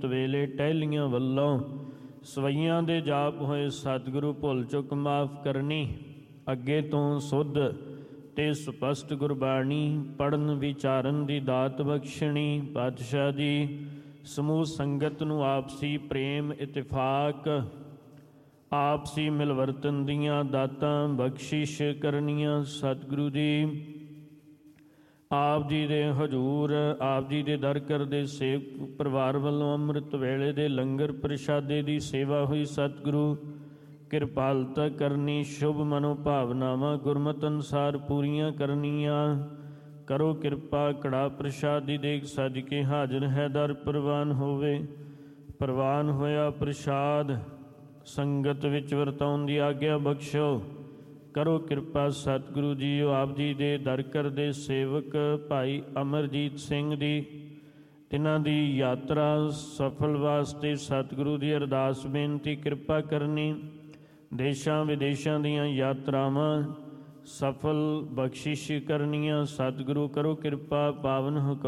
ਅੰਮ੍ਰਿਤ ਵੇਲੇ ਟਹਿਲੀਆਂ ਵੱਲੋਂ ਸਵਈਆਂ ਦੇ ਜਾਪ ਹੋਏ ਸਤਿਗੁਰੂ ਭੁੱਲ ਚੁੱਕ ਮਾਫ ਕਰਨੀ। ਅੱਗੇ ਤੋਂ ਸੁੱਧ ਤੇ ਸਪਸ਼ਟ ਗੁਰਬਾਣੀ ਪੜ੍ਹਨ ਵਿਚਾਰਨ ਦੀ ਦਾਤ ਬਖਸ਼ਣੀ। ਪਾਤਸ਼ਾਹ ਜੀ ਸਮੂਹ ਸੰਗਤ ਨੂੰ ਆਪਸੀ ਪ੍ਰੇਮ ਇਤਫਾਕ ਆਪਸੀ ਮਿਲਵਰਤਨ ਦੀਆਂ ਦਾਤਾਂ ਬਖਸ਼ਿਸ਼ ਕਰਨੀਆਂ। ਸਤਿਗੁਰੂ ਜੀ ਆਪ ਜੀ ਦੇ ਹਜ਼ੂਰ ਆਪ ਜੀ ਦੇ ਦਰ ਕਰਦੇ ਸੇਵਕ ਪਰਿਵਾਰ ਵੱਲੋਂ ਅੰਮ੍ਰਿਤ ਵੇਲੇ ਦੇ ਲੰਗਰ ਪ੍ਰਸ਼ਾਦੇ ਦੀ ਸੇਵਾ ਹੋਈ। ਸਤਿਗੁਰੂ ਕਿਰਪਾਲਤਾ ਕਰਨੀ। ਸ਼ੁਭ ਮਨੋ ਭਾਵਨਾਵਾਂ ਗੁਰਮਤਿ ਅਨੁਸਾਰ ਪੂਰੀਆਂ ਕਰਨੀਆਂ। ਕਰੋ ਕਿਰਪਾ ਕੜਾ ਪ੍ਰਸ਼ਾਦ ਦੀ ਦੇਗ ਸੱਜ ਕੇ ਹਾਜ਼ਰ ਹੈ ਦਰ ਪ੍ਰਵਾਨ ਹੋਵੇ। ਪ੍ਰਵਾਨ ਹੋਇਆ ਪ੍ਰਸ਼ਾਦ ਸੰਗਤ ਵਿੱਚ ਵਰਤਾਉਣ ਦੀ ਆਗਿਆ ਬਖਸ਼ੋ। ਕਰੋ ਕਿਰਪਾ ਸਤਿਗੁਰੂ ਜੀਓ ਆਪ ਜੀ ਦੇ ਦਰ ਕਰਦੇ ਸੇਵਕ ਭਾਈ ਅਮਰਜੀਤ ਸਿੰਘ ਦੀ ਤਿਨਾਂ ਦੀ ਯਾਤਰਾ ਸਫਲ ਵਾਸਤੇ ਸਤਿਗੁਰੂ ਦੀ ਅਰਦਾਸ ਬੇਨਤੀ ਕਿਰਪਾ ਕਰਨੀ। ਦੇਸ਼ਾਂ ਵਿਦੇਸ਼ਾਂ ਦੀਆਂ ਯਾਤਰਾਵਾਂ ਸਫਲ ਬਖਸ਼ਿਸ਼ ਕਰਨੀਆਂ। ਸਤਿਗੁਰੂ ਕਰੋ ਕਿਰਪਾ ਪਾਵਨ ਹੁਕਮ